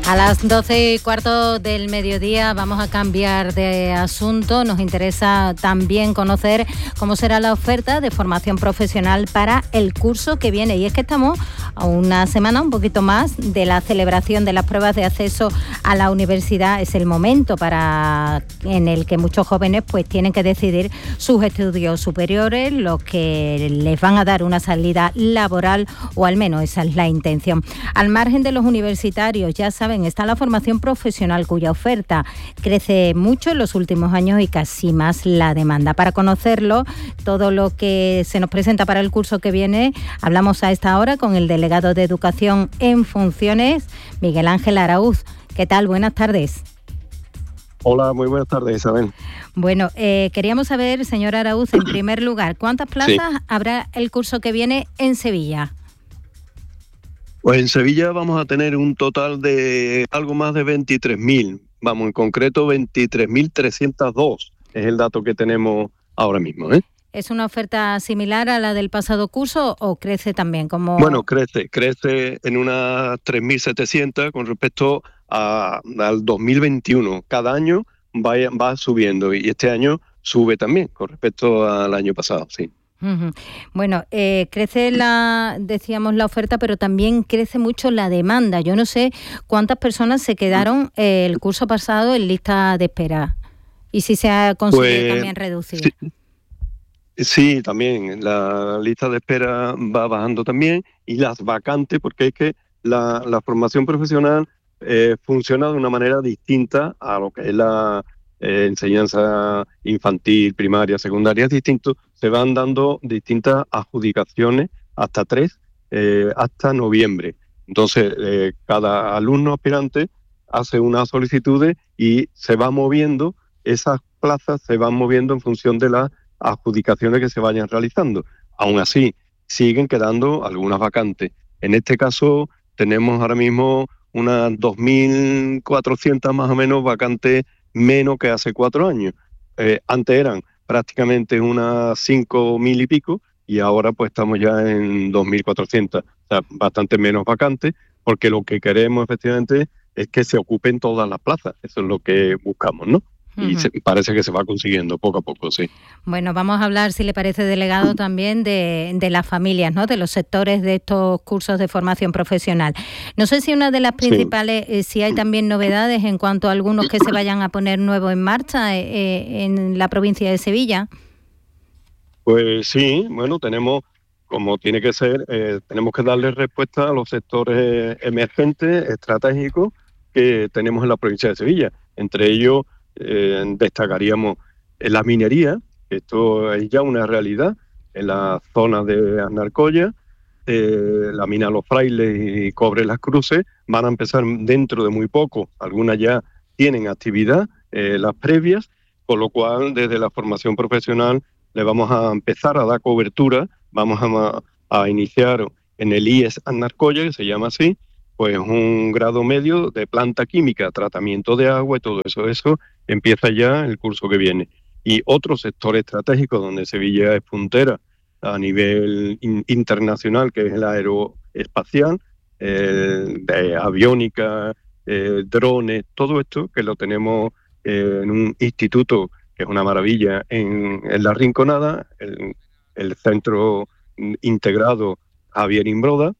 A las 12:15 del mediodía vamos a cambiar de asunto. Nos interesa también conocer cómo será la oferta de formación profesional para el curso que viene. Y es que estamos a una semana, un poquito más, de la celebración de las pruebas de acceso a la universidad. Es el momento en el que muchos jóvenes pues tienen que decidir sus estudios superiores, lo que les van a dar una salida laboral, o al menos esa es la intención. Al margen de los universitarios, ya saben, está la formación profesional, cuya oferta crece mucho en los últimos años y casi más la demanda. Para conocerlo, todo lo que se nos presenta para el curso que viene, hablamos a esta hora con el delegado de Educación en Funciones, Miguel Ángel Araúz. ¿Qué tal? Buenas tardes. Hola, muy buenas tardes, Isabel. Bueno, queríamos saber, señor Araúz, en primer lugar, ¿cuántas plazas habrá el curso que viene en Sevilla? Pues en Sevilla vamos a tener un total de algo más de 23.000. Vamos, en concreto 23.302 es el dato que tenemos ahora mismo, ¿eh? ¿Es una oferta similar a la del pasado curso o crece también? Bueno, crece en unas 3.700 con respecto al 2021. Cada año va subiendo y este año sube también con respecto al año pasado, sí. Bueno, crece decíamos la oferta, pero también crece mucho la demanda. Yo no sé cuántas personas se quedaron el curso pasado en lista de espera y si se ha conseguido también reducir. Sí, también la lista de espera va bajando también y las vacantes, porque es que la formación profesional funciona de una manera distinta a lo que es la enseñanza infantil, primaria, secundaria, es distinto. Se van dando distintas adjudicaciones, hasta 3, hasta noviembre. Entonces, cada alumno aspirante hace unas solicitudes y se va moviendo, esas plazas se van moviendo en función de las adjudicaciones que se vayan realizando. Aún así, siguen quedando algunas vacantes. En este caso, tenemos ahora mismo unas 2.400 más o menos vacantes menos que hace 4 años. Antes eran prácticamente unas 5.000 y pico y ahora pues estamos ya en 2.400. O sea, bastante menos vacantes, porque lo que queremos efectivamente es que se ocupen todas las plazas. Eso es lo que buscamos, ¿no? Y parece que se va consiguiendo poco a poco, sí. Bueno, vamos a hablar, si le parece, delegado, también de las familias, ¿no? De los sectores de estos cursos de formación profesional. No sé si una de las principales, si hay también novedades en cuanto a algunos que se vayan a poner nuevos en marcha en la provincia de Sevilla. Pues sí, bueno, tenemos, como tiene que ser, tenemos que darle respuesta a los sectores emergentes, estratégicos que tenemos en la provincia de Sevilla. Entre ellos destacaríamos la minería, que esto es ya una realidad en la zona de Anarcoya. La mina Los Frailes y Cobre Las Cruces van a empezar dentro de muy poco. Algunas ya tienen actividad, las previas, con lo cual desde la formación profesional le vamos a empezar a dar cobertura. Vamos a iniciar en el IES Anarcoya, que se llama así, pues un grado medio de planta química, tratamiento de agua y todo eso. Eso empieza ya el curso que viene. Y otro sector estratégico donde Sevilla es puntera a nivel internacional, que es el aeroespacial, de aviónica, drones, todo esto que lo tenemos en un instituto que es una maravilla en La Rinconada, el Centro Integrado Javier Imbroda.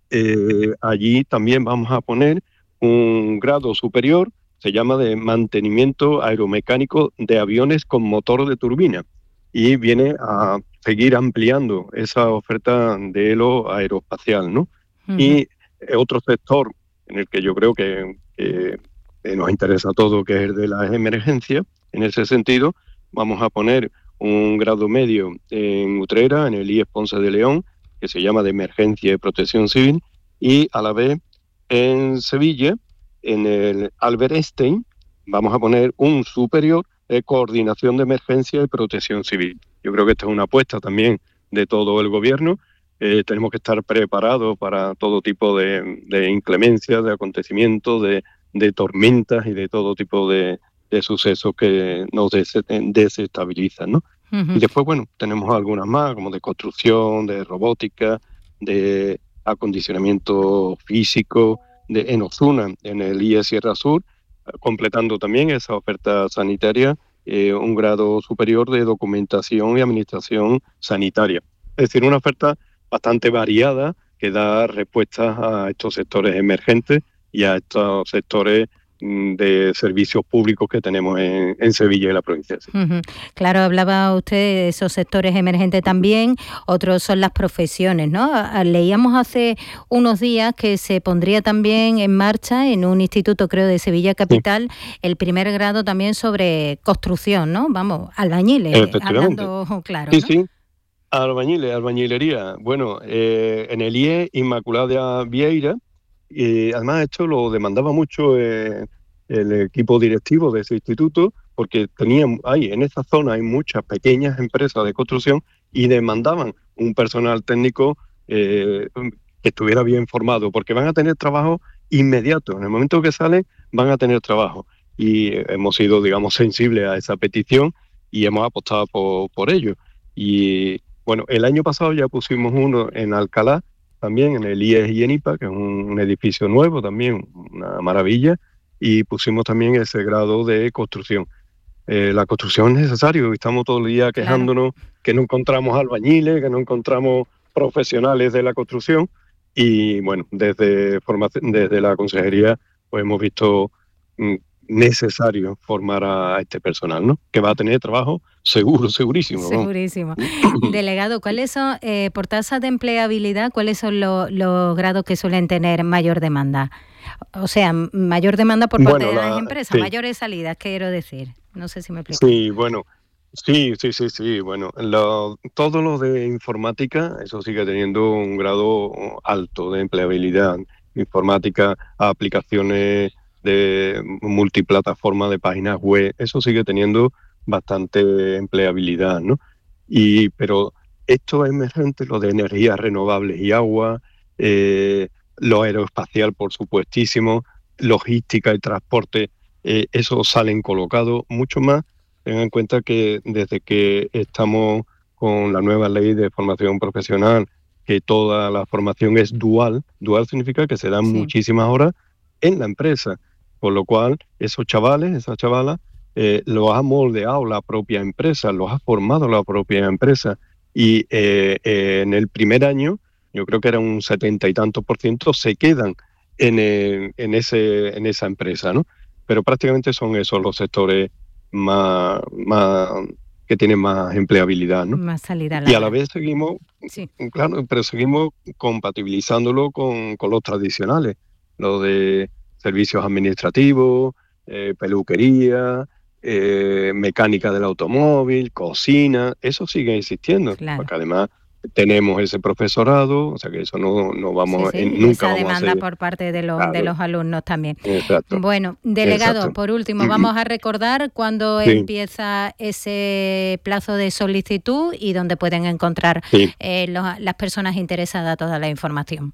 Allí también vamos a poner un grado superior, se llama de mantenimiento aeromecánico de aviones con motor de turbina, y viene a seguir ampliando esa oferta de lo aeroespacial, ¿no? Y otro sector en el que yo creo que nos interesa a todos, que es el de las emergencias. En ese sentido, vamos a poner un grado medio en Utrera, en el IES Ponce de León, que se llama de Emergencia y Protección Civil, y a la vez en Sevilla, en el Albert Einstein, vamos a poner un superior de Coordinación de Emergencia y Protección Civil. Yo creo que esta es una apuesta también de todo el gobierno. Tenemos que estar preparados para todo tipo de inclemencias, de acontecimientos, de tormentas y de todo tipo de sucesos que nos desestabilizan, ¿no? Y después, bueno, tenemos algunas más, como de construcción, de robótica, de acondicionamiento físico, en Ozuna, en el IE Sierra Sur, completando también esa oferta sanitaria, un grado superior de documentación y administración sanitaria. Es decir, una oferta bastante variada que da respuestas a estos sectores emergentes y a estos sectores de servicios públicos que tenemos en Sevilla y la provincia. Uh-huh. Claro, hablaba usted de esos sectores emergentes también, otros son las profesiones, ¿no? Leíamos hace unos días que se pondría también en marcha en un instituto, creo, de Sevilla Capital, el primer grado también sobre construcción, ¿no? Vamos, albañiles, hablando claro, ¿no? Sí. Albañilería. Bueno, en el IE Inmaculada Vieira, y además esto lo demandaba mucho el equipo directivo de ese instituto, porque en esa zona hay muchas pequeñas empresas de construcción y demandaban un personal técnico que estuviera bien formado, porque van a tener trabajo inmediato. En el momento que salen van a tener trabajo. Y hemos sido, digamos, sensibles a esa petición y hemos apostado por ello. Y bueno, el año pasado ya pusimos uno en Alcalá, también en el IES y ENIPA, que es un edificio nuevo también, una maravilla, y pusimos también ese grado de construcción. La construcción es necesario, estamos todo el día quejándonos que no encontramos albañiles, que no encontramos profesionales de la construcción, y bueno, desde la consejería pues hemos visto necesario formar a este personal, ¿no? Que va a tener trabajo segurísimo. Segurísimo. Delegado, ¿cuáles son, por tasa de empleabilidad, cuáles son los grados que suelen tener mayor demanda? O sea, mayor demanda por parte de las empresas, sí. Mayores salidas, quiero decir. No sé si me explico. Sí, bueno. Sí. Bueno, todo lo de informática, eso sigue teniendo un grado alto de empleabilidad. Informática, aplicaciones de multiplataforma de páginas web, eso sigue teniendo bastante empleabilidad, ¿no? Pero esto es emergente, lo de energías renovables y agua, lo aeroespacial, por supuestísimo, logística y transporte, eso salen colocados mucho más. Tengan en cuenta que desde que estamos con la nueva ley de formación profesional, que toda la formación es dual significa que se dan muchísimas horas en la empresa, con lo cual esos chavales, esas chavalas, los ha moldeado la propia empresa, los ha formado la propia empresa, y en el primer año, yo creo que era un 70 y tantos %, se quedan en esa empresa, ¿no? Pero prácticamente son esos los sectores más que tienen más empleabilidad, ¿no? Más salida. Y a la vez seguimos, claro, pero seguimos compatibilizándolo con los tradicionales, lo de servicios administrativos, peluquería, mecánica del automóvil, cocina, eso sigue existiendo, porque además tenemos ese profesorado, o sea que eso no vamos nunca esa demanda por parte de los alumnos también. Exacto. Bueno, delegado, por último, vamos a recordar cuándo empieza ese plazo de solicitud y dónde pueden encontrar las personas interesadas toda la información.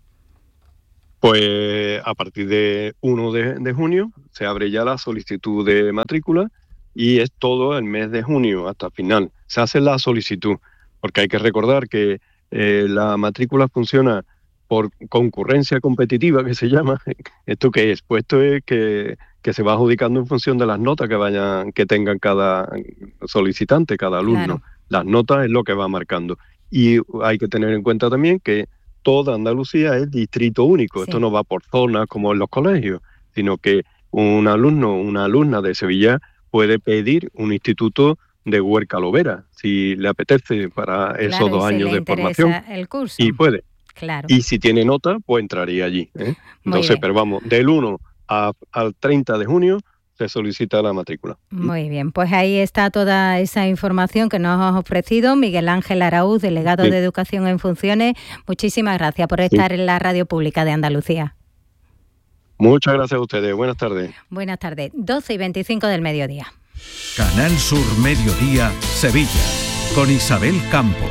Pues a partir de 1 de junio se abre ya la solicitud de matrícula y es todo el mes de junio hasta final. Se hace la solicitud, porque hay que recordar que la matrícula funciona por concurrencia competitiva, que se llama. ¿Esto qué es? Pues esto es que se va adjudicando en función de las notas que tengan cada solicitante, cada alumno. Claro. Las notas es lo que va marcando. Y hay que tener en cuenta también que toda Andalucía es distrito único. Esto no va por zonas como en los colegios, sino que un alumno, una alumna de Sevilla puede pedir un instituto de Huerca Lovera, si le apetece, para esos 2 años de formación. El curso. Y puede. Claro. Y si tiene nota, pues entraría allí. Entonces, pero vamos, del 1 al 30 de junio se solicita la matrícula. Muy bien, pues ahí está toda esa información que nos has ofrecido Miguel Ángel Araúz, delegado de Educación en Funciones. Muchísimas gracias por estar en la Radio Pública de Andalucía. Muchas gracias a ustedes. Buenas tardes. Buenas tardes. 12:25 del mediodía. Canal Sur Mediodía, Sevilla, con Isabel Campos.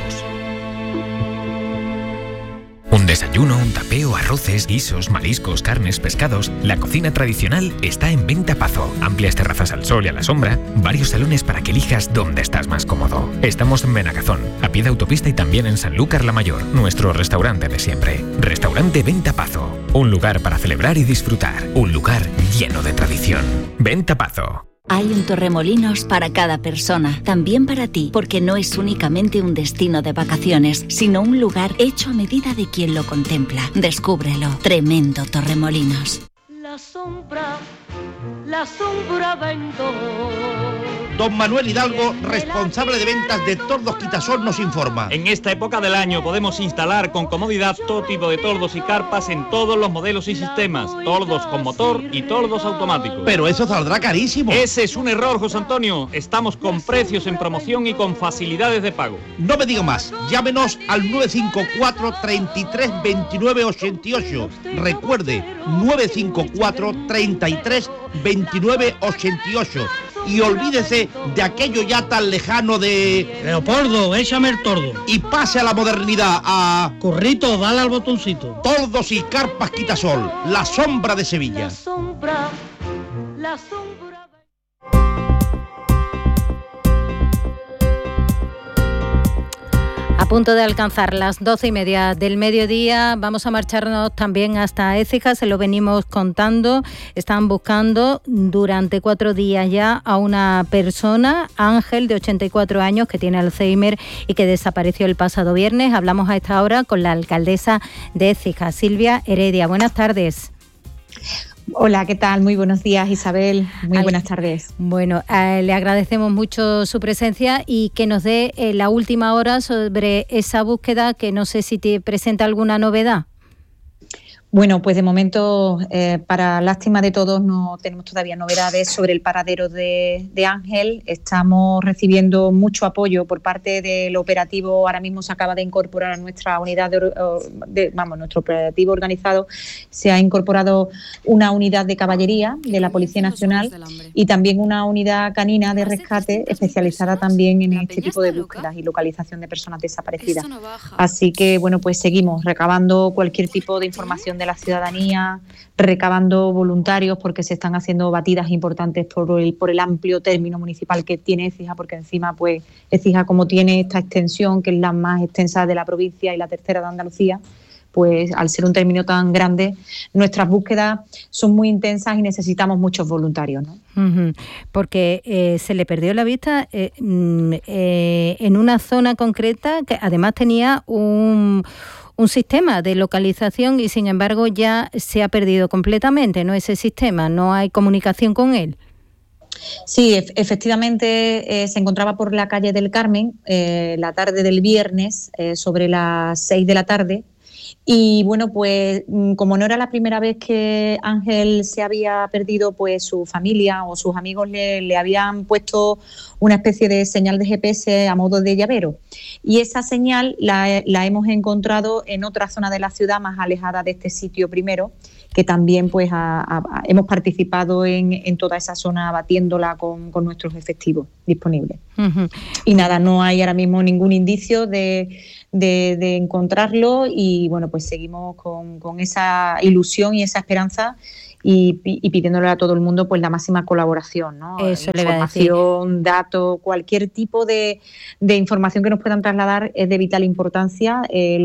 Un desayuno, un tapeo, arroces, guisos, mariscos, carnes, pescados. La cocina tradicional está en Venta Pazo. Amplias terrazas al sol y a la sombra. Varios salones para que elijas dónde estás más cómodo. Estamos en Benagazón, a pie de autopista, y también en Sanlúcar la Mayor, nuestro restaurante de siempre. Restaurante Venta Pazo. Un lugar para celebrar y disfrutar. Un lugar lleno de tradición. Venta Pazo. Hay un Torremolinos para cada persona, también para ti, porque no es únicamente un destino de vacaciones, sino un lugar hecho a medida de quien lo contempla. Descúbrelo. Tremendo Torremolinos. La sombra vendo. Don Manuel Hidalgo, responsable de ventas de Tordos Quitasol, nos informa. En esta época del año podemos instalar con comodidad todo tipo de tordos y carpas en todos los modelos y sistemas. Tordos con motor y tordos automáticos. Pero eso saldrá carísimo. Ese es un error, José Antonio. Estamos con precios en promoción y con facilidades de pago. No me diga más. Llámenos al 954 33 29 88. Recuerde, 954 33 29 88. Y olvídese de aquello ya tan lejano de... Leopoldo, échame el tordo. Y pase a la modernidad, a... Currito, dale al botoncito. Tordos y carpas Quitasol, la sombra de Sevilla. La sombra. A punto de alcanzar las 12:30 del mediodía, vamos a marcharnos también hasta Écija, se lo venimos contando. Están buscando durante 4 días ya a una persona, Ángel, de 84 años, que tiene Alzheimer y que desapareció el pasado viernes. Hablamos a esta hora con la alcaldesa de Écija, Silvia Heredia. Buenas tardes. Hola, ¿qué tal? Muy buenos días, Isabel. Muy buenas tardes. Bueno, le agradecemos mucho su presencia y que nos dé la última hora sobre esa búsqueda, que no sé si te presenta alguna novedad. Bueno, pues de momento, para lástima de todos, no tenemos todavía novedades sobre el paradero de Ángel. Estamos recibiendo mucho apoyo por parte del operativo. Ahora mismo se acaba de incorporar a nuestra unidad nuestro operativo organizado. Se ha incorporado una unidad de caballería de la Policía Nacional y también una unidad canina de rescate especializada también en este tipo de búsquedas y localización de personas desaparecidas. Así que, bueno, pues seguimos recabando cualquier tipo de información de la ciudadanía, recabando voluntarios, porque se están haciendo batidas importantes por el amplio término municipal que tiene Écija, porque encima pues Écija, como tiene esta extensión, que es la más extensa de la provincia y la tercera de Andalucía, pues al ser un término tan grande, nuestras búsquedas son muy intensas y necesitamos muchos voluntarios, ¿no? Porque se le perdió la vista en una zona concreta que además tenía un sistema de localización y sin embargo ya se ha perdido completamente, ¿no? Ese sistema, no hay comunicación con él. Sí, efectivamente se encontraba por la calle del Carmen la tarde del viernes, sobre las 6 de la tarde. Y bueno, pues como no era la primera vez que Ángel se había perdido, pues su familia o sus amigos le habían puesto una especie de señal de GPS a modo de llavero. Y esa señal la hemos encontrado en otra zona de la ciudad más alejada de este sitio primero, que también pues hemos participado en toda esa zona batiéndola con nuestros efectivos disponibles. Uh-huh. Y nada, no hay ahora mismo ningún indicio de encontrarlo y bueno, pues seguimos con esa ilusión y esa esperanza y pidiéndole a todo el mundo pues la máxima colaboración, ¿no? Eso información, datos, cualquier tipo de información que nos puedan trasladar es de vital importancia.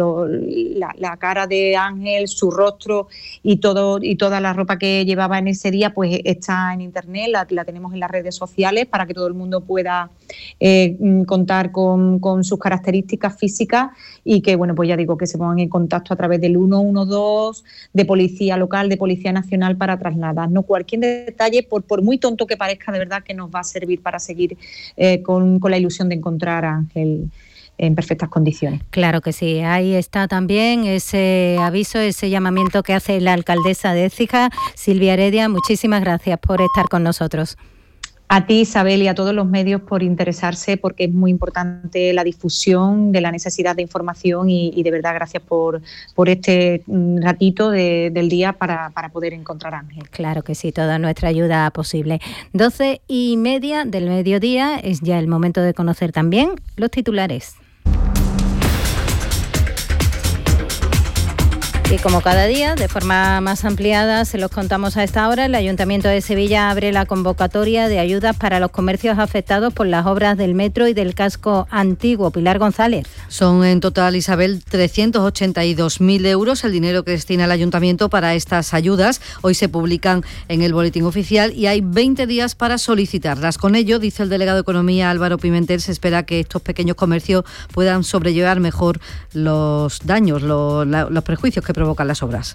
La cara de Ángel, su rostro y toda la ropa que llevaba en ese día pues está en internet, la tenemos en las redes sociales para que todo el mundo pueda contar con sus características físicas y que, bueno, pues ya digo, que se pongan en contacto a través del 112 de Policía Local, de Policía Nacional, para trasladarnos. Cualquier detalle, por muy tonto que parezca, de verdad que nos va a servir para seguir con la ilusión de encontrar a Ángel en perfectas condiciones. Claro que sí, ahí está también ese aviso, ese llamamiento que hace la alcaldesa de Écija, Silvia Heredia. Muchísimas gracias por estar con nosotros. A ti, Isabel, y a todos los medios por interesarse, porque es muy importante la difusión de la necesidad de información y de verdad gracias por este ratito del día para poder encontrar a Ángel. Claro que sí, toda nuestra ayuda posible. 12:30 del mediodía, es ya el momento de conocer también los titulares. Y como cada día, de forma más ampliada, se los contamos a esta hora, el Ayuntamiento de Sevilla abre la convocatoria de ayudas para los comercios afectados por las obras del metro y del casco antiguo. Pilar González. Son en total, Isabel, 382.000 euros el dinero que destina el Ayuntamiento para estas ayudas. Hoy se publican en el Boletín Oficial y hay 20 días para solicitarlas. Con ello, dice el delegado de Economía, Álvaro Pimentel, se espera que estos pequeños comercios puedan sobrellevar mejor los daños, los perjuicios que provocan las obras.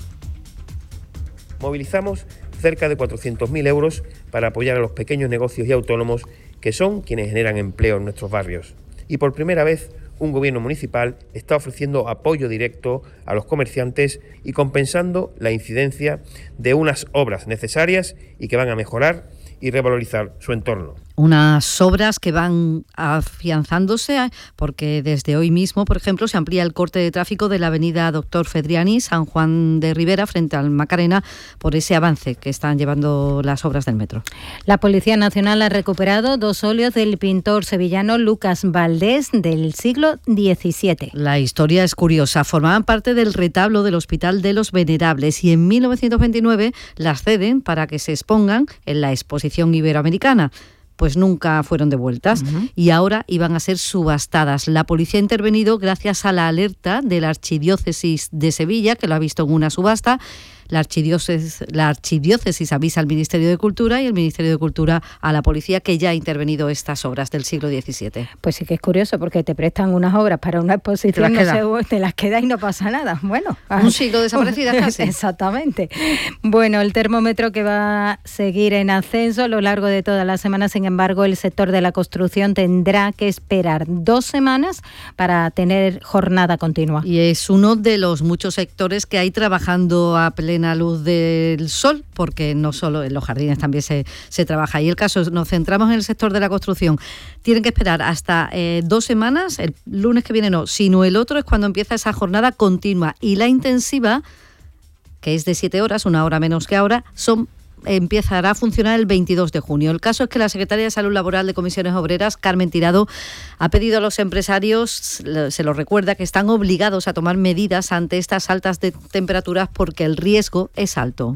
Movilizamos cerca de 400.000 euros para apoyar a los pequeños negocios y autónomos que son quienes generan empleo en nuestros barrios. Y por primera vez, un gobierno municipal está ofreciendo apoyo directo a los comerciantes y compensando la incidencia de unas obras necesarias y que van a mejorar y revalorizar su entorno. Unas obras que van afianzándose porque desde hoy mismo, por ejemplo, se amplía el corte de tráfico de la avenida Doctor Fedriani, San Juan de Ribera, frente al Macarena, por ese avance que están llevando las obras del metro. La Policía Nacional ha recuperado 2 óleos del pintor sevillano Lucas Valdés del siglo XVII. La historia es curiosa. Formaban parte del retablo del Hospital de los Venerables y en 1929 las ceden para que se expongan en la Exposición Iberoamericana. Pues nunca fueron devueltas y ahora iban a ser subastadas. La policía ha intervenido gracias a la alerta de la Archidiócesis de Sevilla, que lo ha visto en una subasta. La archidiócesis avisa al Ministerio de Cultura y el Ministerio de Cultura a la policía, que ya ha intervenido estas obras del siglo XVII. Pues sí que es curioso, porque te prestan unas obras para una exposición, te las queda y no pasa nada. Bueno, un siglo desaparecidas casi. Exactamente. Bueno, el termómetro que va a seguir en ascenso a lo largo de toda la semana. Sin embargo, el sector de la construcción tendrá que esperar 2 semanas para tener jornada continua. Y es uno de los muchos sectores que hay trabajando a plena luz del sol, porque no solo en los jardines también se trabaja. Y el caso es, nos centramos en el sector de la construcción. Tienen que esperar hasta 2 semanas, el lunes que viene no, sino el otro es cuando empieza esa jornada continua. Y la intensiva, que es de 7 horas, 1 hora menos que ahora, empezará a funcionar el 22 de junio. El caso es que la secretaria de Salud Laboral de Comisiones Obreras, Carmen Tirado, ha pedido a los empresarios, se lo recuerda, que están obligados a tomar medidas ante estas altas temperaturas porque el riesgo es alto.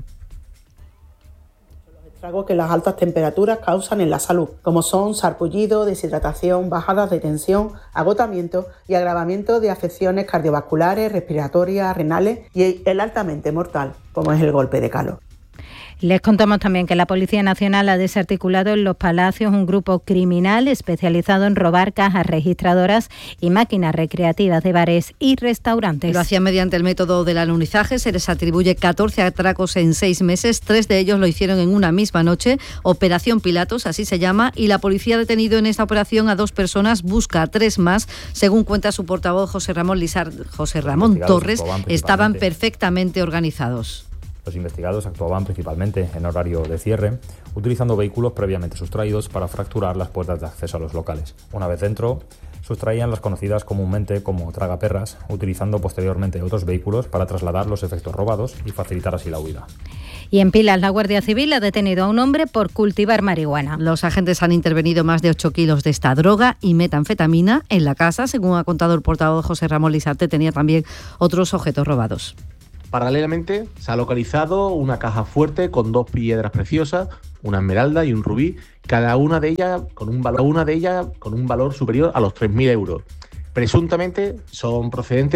Los estragos que las altas temperaturas causan en la salud, como son sarpullido, deshidratación, bajadas de tensión, agotamiento y agravamiento de afecciones cardiovasculares, respiratorias, renales y el altamente mortal, como es el golpe de calor. Les contamos también que la Policía Nacional ha desarticulado en Los Palacios un grupo criminal especializado en robar cajas registradoras y máquinas recreativas de bares y restaurantes. Lo hacían mediante el método del alunizaje. Se les atribuye 14 atracos en 6 meses. 3 de ellos lo hicieron en una misma noche. Operación Pilatos, así se llama. Y la policía ha detenido en esta operación a 2 personas, busca a 3 más. Según cuenta su portavoz José Ramón Torres, estaban perfectamente organizados. Los investigados actuaban principalmente en horario de cierre, utilizando vehículos previamente sustraídos para fracturar las puertas de acceso a los locales. Una vez dentro, sustraían las conocidas comúnmente como tragaperras, utilizando posteriormente otros vehículos para trasladar los efectos robados y facilitar así la huida. Y en Pilas, la Guardia Civil ha detenido a un hombre por cultivar marihuana. Los agentes han intervenido más de 8 kilos de esta droga y metanfetamina en la casa. Según ha contado el portavoz José Ramón Lizarte, tenía también otros objetos robados. Paralelamente, se ha localizado una caja fuerte con 2 piedras preciosas, una esmeralda y un rubí, cada una de ellas con un valor superior a los 3.000 euros. Presuntamente son procedentes